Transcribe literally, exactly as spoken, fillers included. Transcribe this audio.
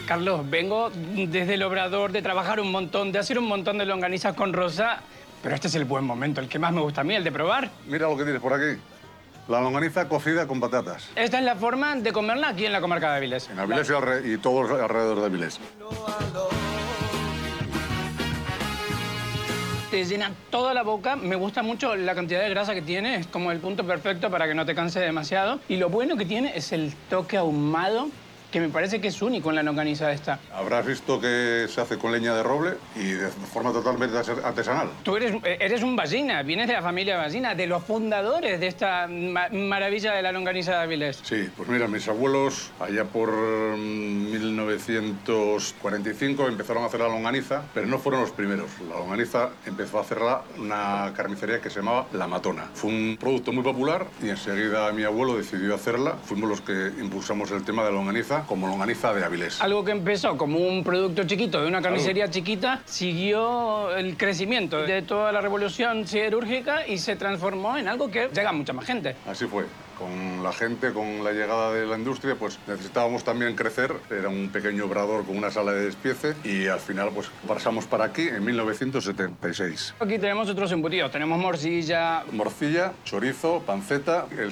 Carlos, vengo desde el Obrador de trabajar un montón, de hacer un montón de longanizas con Rosa, pero este es el buen momento, el que más me gusta a mí, el de probar. Mira lo que tienes por aquí. La longaniza cocida con patatas. Esta es la forma de comerla aquí en la comarca de Avilés. En Avilés y, alre y todos alrededor de Avilés. Te llena toda la boca. Me gusta mucho la cantidad de grasa que tiene. Es como el punto perfecto para que no te canse demasiado. Y lo bueno que tiene es el toque ahumado, que me parece que es único en la longaniza esta. Habrás visto que se hace con leña de roble y de forma totalmente artesanal. Tú eres, eres un Ballina, vienes de la familia Ballina, de los fundadores de esta ma maravilla de la longaniza de Avilés. Sí, pues mira, mis abuelos, allá por mil novecientos cuarenta y cinco, empezaron a hacer la longaniza, pero no fueron los primeros. La longaniza empezó a hacerla una carnicería que se llamaba La Matona. Fue un producto muy popular y enseguida mi abuelo decidió hacerla. Fuimos los que impulsamos el tema de la longaniza como longaniza de Avilés. Algo que empezó como un producto chiquito de una carnicería Salud. chiquita, siguió el crecimiento de toda la revolución siderúrgica y se transformó en algo que llega a mucha más gente. Así fue. Con la gente, con la llegada de la industria, pues necesitábamos también crecer. Era un pequeño obrador con una sala de despiece y al final pues pasamos para aquí en mil novecientos setenta y seis. Aquí tenemos otros embutidos. Tenemos morcilla... Morcilla, chorizo, panceta. El